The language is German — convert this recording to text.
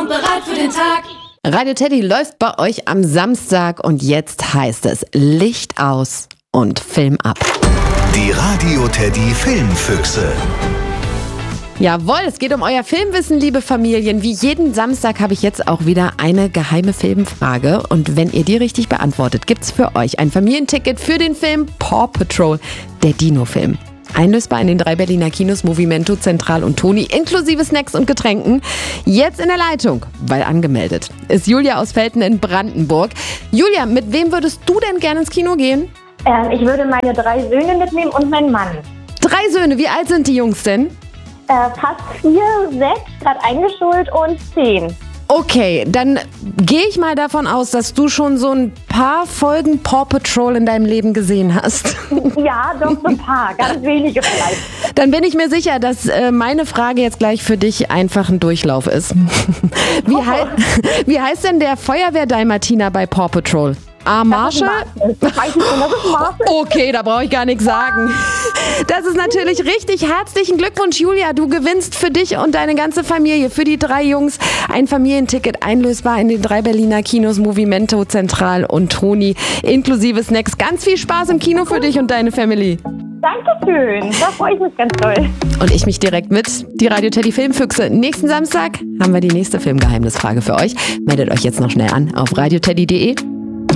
und bereit für den Tag. Radio Teddy läuft bei euch am Samstag und jetzt heißt es Licht aus und Film ab. Die Radio Teddy Filmfüchse. Jawohl, es geht um euer Filmwissen, liebe Familien. Wie jeden Samstag habe ich jetzt auch wieder eine geheime Filmfrage. Und wenn ihr die richtig beantwortet, gibt's für euch ein Familienticket für den Film Paw Patrol, der Dino-Film. Einlösbar in den 3 Berliner Kinos Movimento, Zentral und Toni, inklusive Snacks und Getränken. Jetzt in der Leitung, weil angemeldet, ist Julia aus Velten in Brandenburg. Julia, mit wem würdest du denn gerne ins Kino gehen? Ich würde meine 3 Söhne mitnehmen und meinen Mann. 3 Söhne, wie alt sind die Jungs denn? Fast 4, 6, gerade eingeschult und 10. Okay, dann gehe ich mal davon aus, dass du schon so ein paar Folgen Paw Patrol in deinem Leben gesehen hast. Ja, doch so ein paar, ganz wenige vielleicht. Dann bin ich mir sicher, dass meine Frage jetzt gleich für dich einfach ein Durchlauf ist. Wie heißt denn der Feuerwehr-Dalmatiner bei Paw Patrol? Marshall? Das weiß ich schon, das ist Marshall. Okay, da brauche ich gar nichts sagen. Das ist natürlich richtig. Herzlichen Glückwunsch, Julia. Du gewinnst für dich und deine ganze Familie, für die 3 Jungs, ein Familienticket einlösbar in den 3 Berliner Kinos Movimento, Zentral und Toni, inklusive Snacks. Ganz viel Spaß im Kino für dich und deine Family. Dankeschön, da freue ich mich ganz doll. Und ich mich direkt mit. Die Radio Teddy Filmfüchse. Nächsten Samstag haben wir die nächste Filmgeheimnisfrage für euch. Meldet euch jetzt noch schnell an auf radioteddy.de.